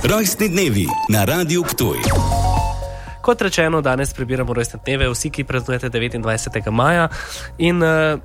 Rojstni dnevi na Radiu Ptuj. Kot rečeno, danes prebiramo rojstne dneve, vsi, ki praznujete 29. maja. In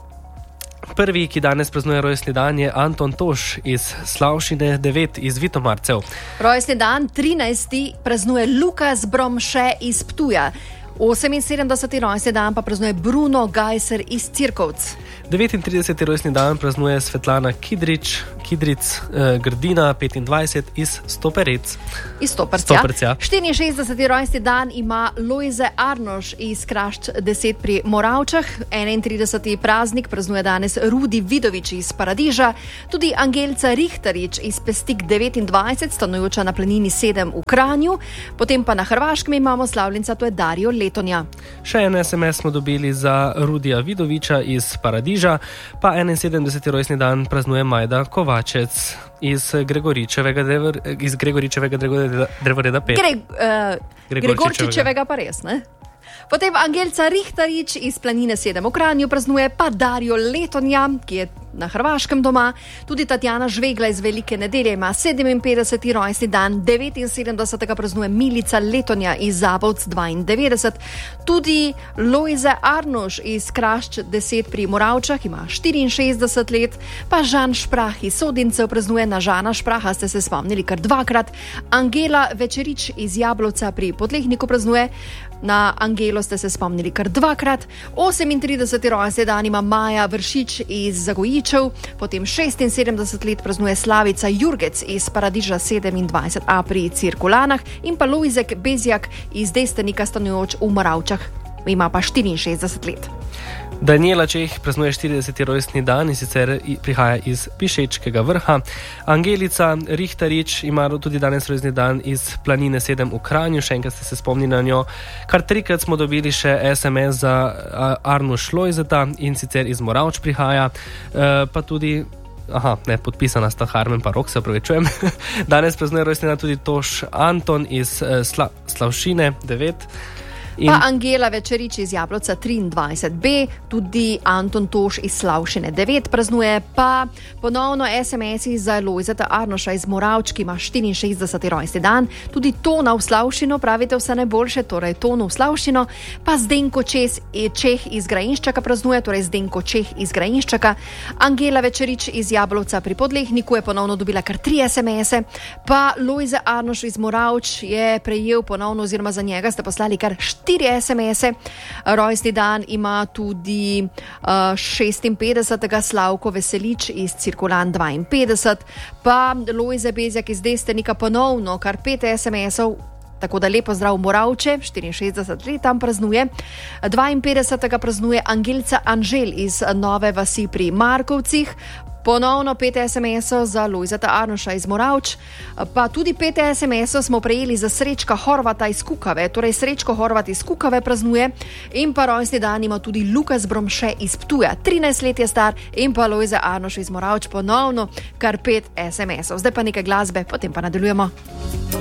prvi, ki danes praznuje rojstni dan, je Anton Toš iz Slavšine 9 iz Vitomarcev. Rojstni dan 13. praznuje Lukas Bromše iz Ptuja. 78. rojstni dan pa praznuje Bruno Gajser iz Cirkovc. 39. rojstni dan praznuje Svetlana Kidric Grdina 25 iz Stoperec. Iz Stoperca. 64. rojstni dan ima Lojze Arnoš iz Krašč 10 pri Moravčah. 31. praznik praznuje danes Rudi Vidovič iz Paradiža. Tudi Angelca Rihtarič iz Pestik 29, stanujoča na planini 7 v Kranju. Potem pa na Hrvaškem imamo slavljenca, to je Dario Letonja. Še en SMS smo dobili za Rudija Vidoviča iz Paradiža, pa 71. rojstni dan praznuje Majda Kovačec iz Gregoričevega drevoreda 5. Gregorčičevega pa res, ne? Potem Angelca Rihtarič iz planine 7 v Kranju praznuje, pa Dario Letonja, ki je na Hrvaškem doma. Tudi Tatjana Žvegla iz Velike Nedelje ima 57. rojstni dan, 79. praznuje Milica Letonja iz Zabovc 92. Tudi Lojze Arnoš iz Krašč 10 pri Moravčah ima 64 let, pa Žan Šprah iz Sodincev praznuje. Na Žana Špraha ste se spomnili kar dvakrat. Angela Večerič iz Jablovca pri Podlehniku praznuje. Na Angelo ste se spomnili kar dvakrat. 38. rojstni dan ima Maja Vršič iz Zagojičev, potem 76 let praznuje Slavica Jurgec iz Paradiža 27a pri Cirkulanah in pa Lojzek Bezjak iz Destenika, stanujoč v Moravčah, ima pa 64 let. Daniela Čeh praznuje 40. rojstni dan in sicer prihaja iz Pišečkega Vrha. Angelica Rihtarič ima tudi danes rojstni dan iz planine 7 v Kranju, še enkrat ste se spomnili na njo. Kar trikrat smo dobili še SMS za Arnuš Lojzeta in sicer iz Moravč prihaja, pa tudi podpisana sta Harmen pa Rok, se opravičujem. Danes praznuje rojstni dan tudi Toš Anton iz Slavšine 9. Pa Angela Večerič iz Jablovca 23b, tudi Anton Toš iz Slavšine 9 praznuje, pa ponovno SMS-i za Lojzeta Arnoša iz Moravč, ki ima 64. rojstni dan, tudi Tona v Slavšino, pravite vse najboljše, torej Tonu v Slavšino, pa Zdenko Čeh iz Grajinščaka praznuje, torej Zdenko Čeh iz Grajinščaka. Angela Večerič iz Jablovca pri Podlehniku je ponovno dobila kar 3 SMS-e, pa Lojze Arnoš iz Moravč je prejel ponovno, oziroma za njega ste poslali kar 4 SMS-e. Rojstni dan ima tudi 56. Slavko Veselič iz Cirkulan 52, pa Lojze Bezjak iz Destenika ponovno kar 5 SMS-ov. Tako da lepo zdrav Moravče, 64 let tam praznuje. 52. praznuje Angelca Anžel iz Nove vasi pri Markovcih. Ponovno 5 SMS-ov za Lojzeta Arnoša iz Moravč, pa tudi 5 SMS-ov smo prejeli za Srečka Horvata iz Kukave, torej Srečko Horvat iz Kukave praznuje in pa rojstni dan ima tudi Lukas Bromše iz Ptuja, 13 let je star, in pa Lojze Arnoš iz Moravč ponovno kar 5 SMS-ov. Zdaj pa nekaj glasbe, potem pa nadaljujemo.